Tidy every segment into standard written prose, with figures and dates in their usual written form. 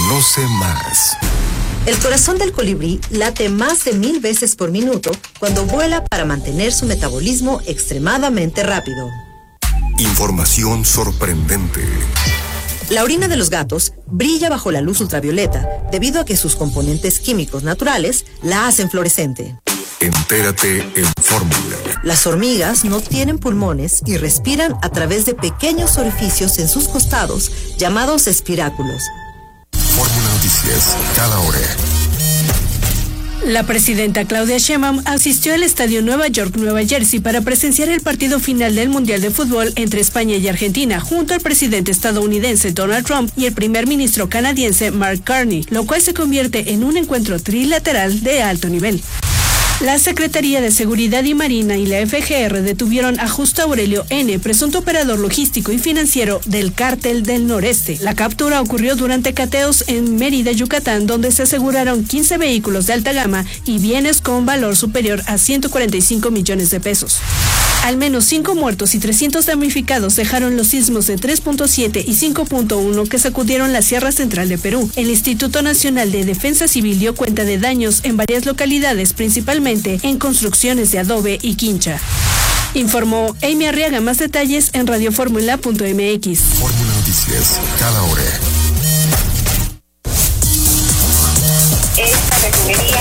Conoce más. El corazón del colibrí late más de 1000 veces por minuto cuando vuela para mantener su metabolismo extremadamente rápido. Información sorprendente. La orina de los gatos brilla bajo la luz ultravioleta debido a que sus componentes químicos naturales la hacen fluorescente. Entérate en Fórmula. Las hormigas no tienen pulmones y respiran a través de pequeños orificios en sus costados llamados espiráculos. Fórmula Noticias, cada hora. La presidenta Claudia Sheinbaum asistió al estadio Nueva York-Nueva Jersey para presenciar el partido final del Mundial de Fútbol entre España y Argentina, junto al presidente estadounidense Donald Trump y el primer ministro canadiense Mark Carney, lo cual se convierte en un encuentro trilateral de alto nivel. La Secretaría de Seguridad y Marina y la FGR detuvieron a Justo Aurelio N., presunto operador logístico y financiero del Cártel del Noreste. La captura ocurrió durante cateos en Mérida, Yucatán, donde se aseguraron 15 vehículos de alta gama y bienes con valor superior a 145 millones de pesos. Al menos 5 muertos y 300 damnificados dejaron los sismos de 3.7 y 5.1 que sacudieron la Sierra Central de Perú. El Instituto Nacional de Defensa Civil dio cuenta de daños en varias localidades, principalmente en construcciones de adobe y quincha. Informó Amy Arriaga. Más detalles en radioformula.mx. Fórmula Noticias, cada hora. Esta refinería.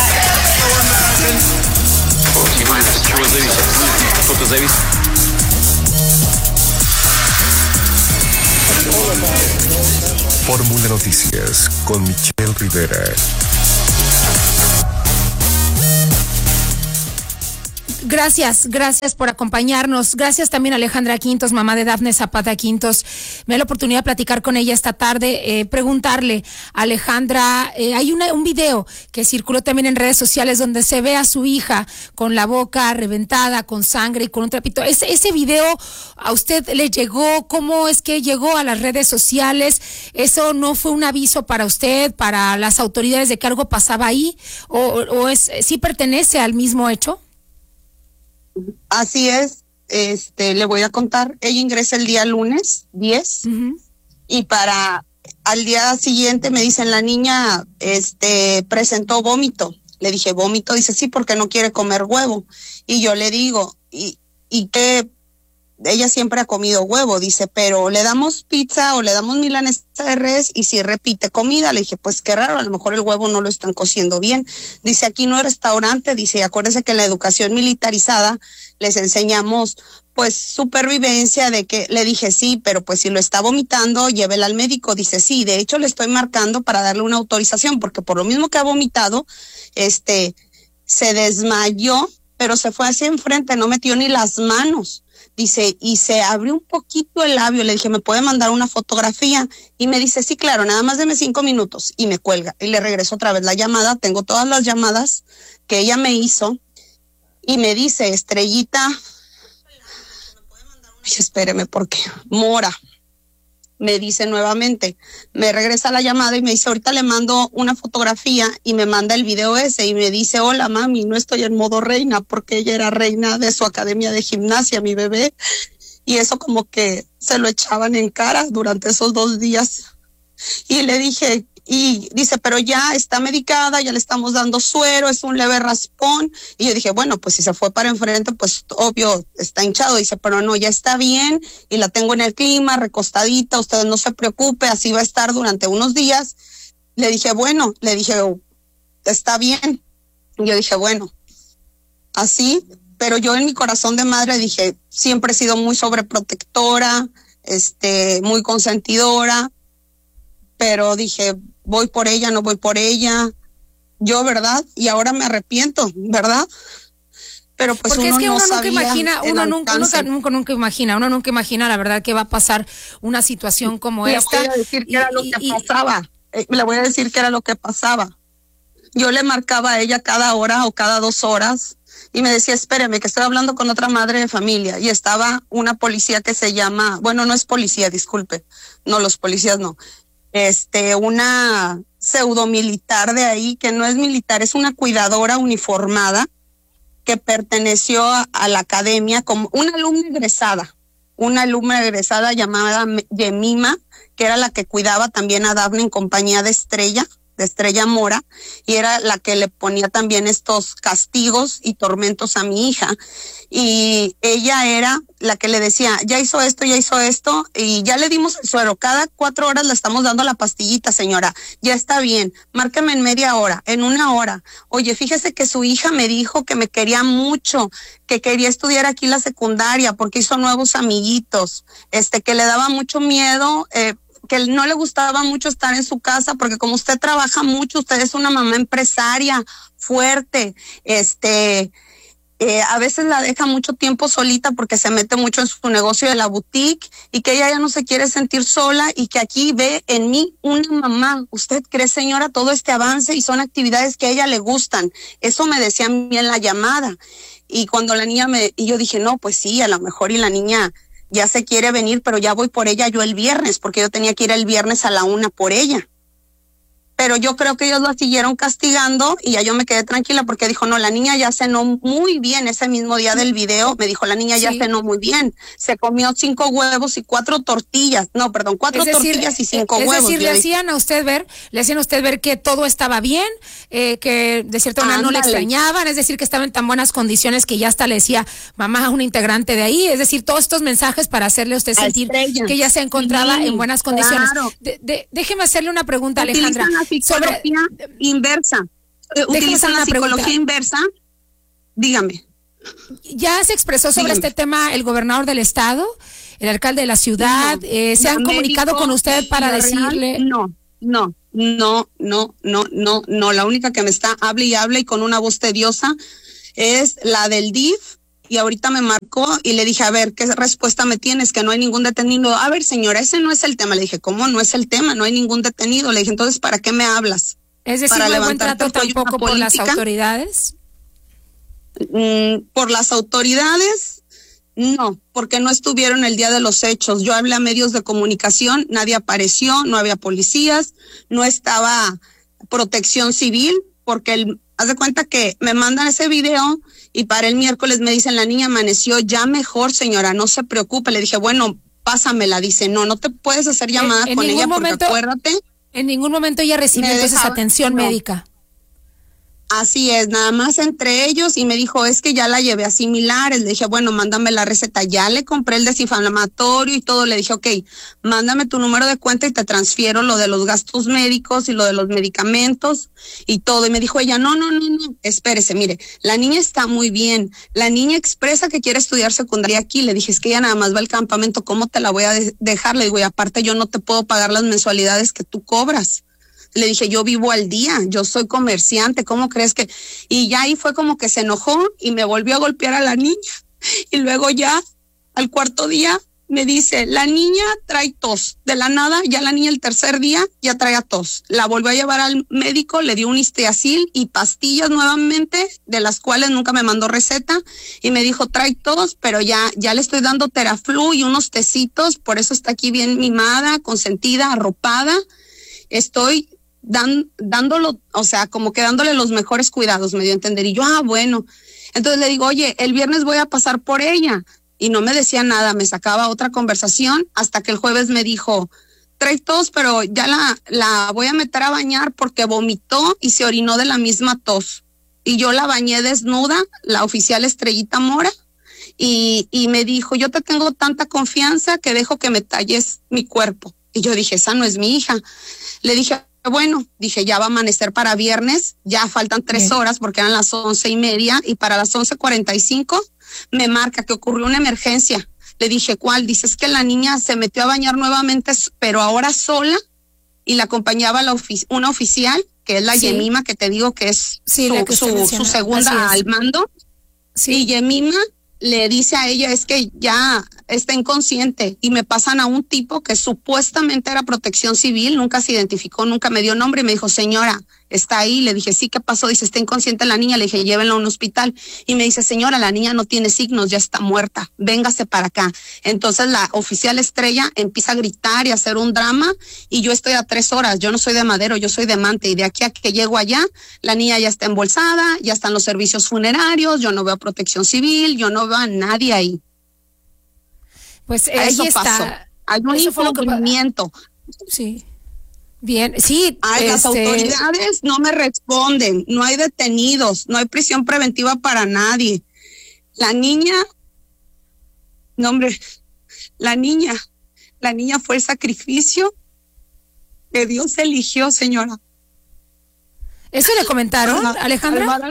Fórmula Noticias con Michelle Rivera. Gracias por acompañarnos. Gracias también a Alejandra Quintos, mamá de Dafne Zapata Quintos. Me da la oportunidad de platicar con ella esta tarde, preguntarle a Alejandra, hay un video que circuló también en redes sociales donde se ve a su hija con la boca reventada, con sangre y con un trapito. Ese video a usted le llegó, ¿cómo es que llegó a las redes sociales? ¿Eso no fue un aviso para usted, para las autoridades de que algo pasaba ahí? ¿O sí pertenece al mismo hecho? Así es, le voy a contar. Ella ingresa el día lunes 10 y al día siguiente me dicen la niña presentó vómito. Le dije, ¿vómito? Dice, sí, porque no quiere comer huevo. Y yo le digo, y que ella siempre ha comido huevo, dice, pero le damos pizza o le damos milanesa de res y si repite comida. Le dije, pues qué raro, a lo mejor el huevo no lo están cociendo bien. Dice, aquí no es restaurante, dice, acuérdese que en la educación militarizada les enseñamos pues supervivencia de que. Le dije, sí, pero pues si lo está vomitando, llévela al médico. Dice, sí, de hecho le estoy marcando para darle una autorización, porque por lo mismo que ha vomitado, se desmayó, pero se fue hacia enfrente, no metió ni las manos. Dice, y se abrió un poquito el labio. Le dije, ¿me puede mandar una fotografía? Y me dice, sí, claro, nada más deme 5 minutos. Y me cuelga. Y le regreso otra vez la llamada. Tengo todas las llamadas que ella me hizo. Y me dice, Estrellita, espéreme, porque Mora, me dice nuevamente, me regresa la llamada y me dice, ahorita le mando una fotografía, y me manda el video ese y me dice, hola mami, no estoy en modo reina, porque ella era reina de su academia de gimnasia, mi bebé, y eso como que se lo echaban en cara durante esos 2 días. Y le dije, y dice, pero ya está medicada, ya le estamos dando suero, es un leve raspón. Y yo dije, bueno, pues si se fue para enfrente, pues obvio está hinchado. Dice, pero no, ya está bien y la tengo en el clima, recostadita, usted no se preocupe, así va a estar durante unos días. Le dije, bueno, está bien. Y yo dije, bueno, así, pero yo en mi corazón de madre dije, siempre he sido muy sobreprotectora, muy consentidora, pero dije, voy por ella, no voy por ella, yo, ¿verdad? Y ahora me arrepiento, ¿verdad? Pero pues porque uno es que no uno nunca sabía imagina, uno nunca imagina la verdad que va a pasar una situación como esta. Le voy a decir que era lo que pasaba. Le voy a decir que era lo que pasaba. Yo le marcaba a ella cada hora o cada 2 horas y me decía, espéreme, que estoy hablando con otra madre de familia. Y estaba una policía que se llama, bueno, no es policía, disculpe, no, los policías no. Una pseudomilitar de ahí, que no es militar, es una cuidadora uniformada que perteneció a la academia como una alumna egresada llamada Yemima, que era la que cuidaba también a Dafne en compañía de Estrella Mora, y era la que le ponía también estos castigos y tormentos a mi hija. Y ella era la que le decía, ya hizo esto, y ya le dimos el suero. Cada 4 horas le estamos dando la pastillita, señora. Ya está bien, márqueme en media hora, en 1 hora. Oye, fíjese que su hija me dijo que me quería mucho, que quería estudiar aquí la secundaria porque hizo nuevos amiguitos, que le daba mucho miedo, que no le gustaba mucho estar en su casa porque como usted trabaja mucho, usted es una mamá empresaria fuerte, a veces la deja mucho tiempo solita porque se mete mucho en su negocio de la boutique, y que ella ya no se quiere sentir sola, y que aquí ve en mí una mamá. ¿Usted cree, señora, todo este avance y son actividades que a ella le gustan? Eso me decía a mí en la llamada. Y cuando la niña y yo dije, no, pues sí, a lo mejor y la niña ya se quiere venir, pero ya voy por ella yo el viernes, porque yo tenía que ir el viernes a la 1 por ella. Pero yo creo que ellos la siguieron castigando y ya yo me quedé tranquila porque dijo, no, la niña ya cenó muy bien. Ese mismo día del video me dijo, la niña ya cenó muy bien. Se comió 5 huevos y 4 tortillas. No, perdón, 4 tortillas y 5 huevos. Es decir, le hacían a usted ver que todo estaba bien, que de cierta manera no le extrañaban, es decir, que estaba en tan buenas condiciones que ya hasta le decía mamá a un integrante de ahí. Es decir, todos estos mensajes para hacerle a usted sentir que ella se encontraba en buenas condiciones. Claro. Déjeme hacerle una pregunta, Alejandra. Psicología inversa. Utilizan la psicología inversa. Dígame. ¿Ya se expresó sobre este tema el gobernador del estado, el alcalde de la ciudad? ¿Se han comunicado con usted para decirle? No. La única que me está hable y con una voz tediosa es la del DIF. Y ahorita me marcó y le dije, a ver, ¿qué respuesta me tienes? Que no hay ningún detenido. A ver, señora, ese no es el tema. Le dije, ¿cómo no es el tema? No hay ningún detenido. Le dije, entonces, ¿para qué me hablas? Es decir, ¿no hay buen trato tampoco por las autoridades? Por las autoridades, no, porque no estuvieron el día de los hechos. Yo hablé a medios de comunicación, nadie apareció, no había policías, no estaba protección civil, porque haz de cuenta que me mandan ese video y para el miércoles me dicen, la niña amaneció ya mejor, señora, no se preocupe. Le dije, bueno, pásamela. Dice, no te puedes hacer llamada con ella porque acuérdate. En ningún momento ella recibió entonces atención médica. Así es, nada más entre ellos, y me dijo, es que ya la llevé a similares. Le dije, bueno, mándame la receta. Ya le compré el desinflamatorio y todo. Le dije, ok, mándame tu número de cuenta y te transfiero lo de los gastos médicos y lo de los medicamentos y todo. Y me dijo ella, no, espérese, mire, la niña está muy bien. La niña expresa que quiere estudiar secundaria aquí. Le dije, es que ella nada más va al campamento, ¿cómo te la voy a dejar? Le digo, y aparte yo no te puedo pagar las mensualidades que tú cobras. Le dije, yo vivo al día, yo soy comerciante, ¿cómo crees que? Y ya ahí fue como que se enojó y me volvió a golpear a la niña. Y luego ya, al 4.º día, me dice, la niña trae tos. De la nada, ya la niña el 3er día ya traía tos. La volvió a llevar al médico, le dio un Histiazil y pastillas nuevamente, de las cuales nunca me mandó receta. Y me dijo, trae tos, pero ya le estoy dando Teraflu y unos tecitos, por eso está aquí bien mimada, consentida, arropada. Estoy dándolo, o sea, como que dándole los mejores cuidados, me dio a entender. Y yo, bueno. Entonces le digo, oye, el viernes voy a pasar por ella. Y no me decía nada, me sacaba otra conversación hasta que el jueves me dijo, trae tos, pero ya la voy a meter a bañar porque vomitó y se orinó de la misma tos. Y yo la bañé desnuda, la oficial Estrellita Mora, y me dijo, yo te tengo tanta confianza que dejo que me talles mi cuerpo. Y yo dije, esa no es mi hija. Le dije, bueno, ya va a amanecer para viernes, ya faltan 3 horas porque eran las 11:30 y para las 11:45 me marca que ocurrió una emergencia. Le dije, ¿cuál? Dice, es que la niña se metió a bañar nuevamente, pero ahora sola, y la acompañaba una oficial, que es la Yemima, que te digo que es su segunda al mando. Sí. Y Yemima le dice a ella, es que ya está inconsciente, y me pasan a un tipo que supuestamente era protección civil, nunca se identificó, nunca me dio nombre, y me dijo, señora, está ahí. Le dije, sí, ¿qué pasó? Dice, está inconsciente la niña. Le dije, llévenla a un hospital. Y me dice, señora, la niña no tiene signos, ya está muerta, véngase para acá. Entonces la oficial Estrella empieza a gritar y a hacer un drama, y yo estoy a 3 horas, yo no soy de Madero, yo soy de Mante, y de aquí a que llego allá, la niña ya está embolsada, ya están los servicios funerarios, yo no veo protección civil, yo no veo a nadie ahí. Pues ahí está. Hay un encubrimiento. Sí. Bien, sí. Ay, las autoridades no me responden, no hay detenidos, no hay prisión preventiva para nadie. La niña, no hombre, la niña fue el sacrificio que Dios eligió, señora. ¿Eso le comentaron, Alejandra?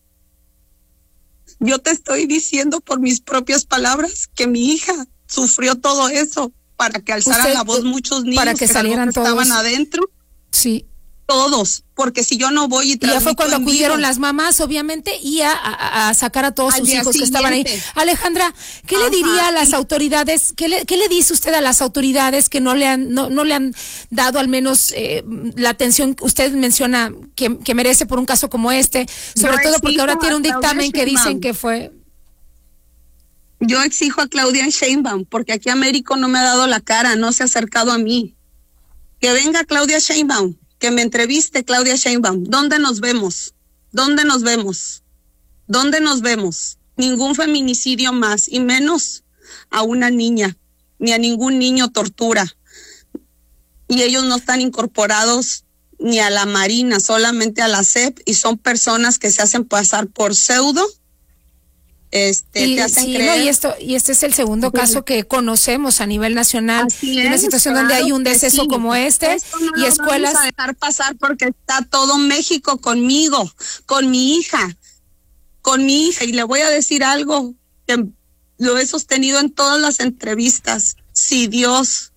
Yo te estoy diciendo por mis propias palabras que mi hija sufrió todo eso para que alzaran la voz muchos niños para que salieran todos. Estaban adentro. Sí. Todos, porque si yo no voy y transmito. Y ya fue cuando acudieron las mamás, obviamente, y a sacar a todos sus hijos que estaban ahí. Alejandra, ¿qué le diría a las autoridades? ¿Qué le dice usted a las autoridades que no le han dado al menos la atención que usted menciona que merece por un caso como este? Sobre todo porque ahora tiene un dictamen que dicen que fue. Yo exijo a Claudia Sheinbaum, porque aquí Américo no me ha dado la cara, no se ha acercado a mí. Que venga Claudia Sheinbaum, que me entreviste Claudia Sheinbaum. ¿Dónde nos vemos? ¿Dónde nos vemos? ¿Dónde nos vemos? Ningún feminicidio más, y menos a una niña, ni a ningún niño tortura. Y ellos no están incorporados ni a la Marina, solamente a la SEP, y son personas que se hacen pasar por pseudo. Te hacen creer. No, y este es el segundo caso que conocemos a nivel nacional, una situación donde hay un deceso como este. Esto no y lo escuelas vamos a dejar pasar porque está todo México conmigo, con mi hija, y le voy a decir algo que lo he sostenido en todas las entrevistas. Si Dios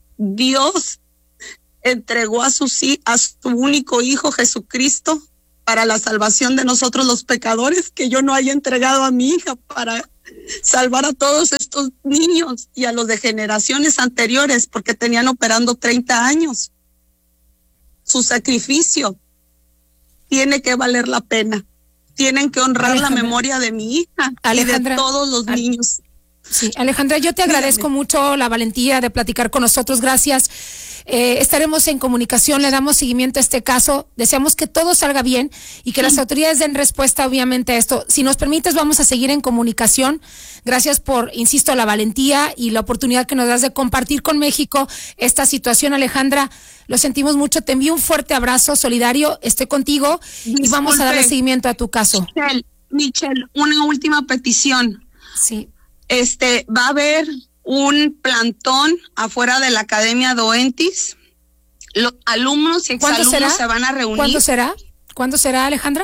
entregó a su único hijo Jesucristo para la salvación de nosotros los pecadores, que yo no haya entregado a mi hija para salvar a todos estos niños y a los de generaciones anteriores, porque tenían operando 30 años. Su sacrificio tiene que valer la pena. Tienen que honrar la memoria de mi hija y de todos los niños. Sí, Alejandra, yo te agradezco mucho la valentía de platicar con nosotros. Gracias. Estaremos en comunicación, le damos seguimiento a este caso. Deseamos que todo salga bien y que las autoridades den respuesta, obviamente, a esto. Si nos permites, vamos a seguir en comunicación. Gracias por, insisto, la valentía y la oportunidad que nos das de compartir con México esta situación, Alejandra. Lo sentimos mucho. Te envío un fuerte abrazo solidario. Estoy contigo y vamos a darle seguimiento a tu caso. Michelle, una última petición. Sí. Va a haber un plantón afuera de la Academia Doentis. Los alumnos y exalumnos se van a reunir. ¿Cuándo será, Alejandra?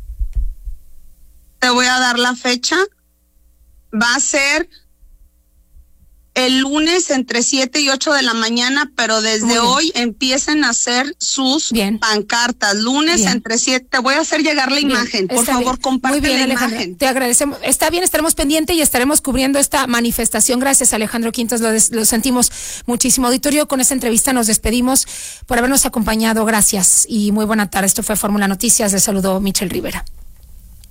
Te voy a dar la fecha. Va a ser el lunes entre 7 y 8 de la mañana, pero desde hoy empiecen a hacer sus pancartas. Lunes entre 7. Te voy a hacer llegar la imagen. Por favor, comparte la imagen. Te agradecemos. Está bien, estaremos pendientes y estaremos cubriendo esta manifestación. Gracias, Alejandro Quintos. Lo sentimos muchísimo. Auditorio, con esta entrevista nos despedimos por habernos acompañado. Gracias y muy buena tarde. Esto fue Fórmula Noticias. Les saludó Michelle Rivera.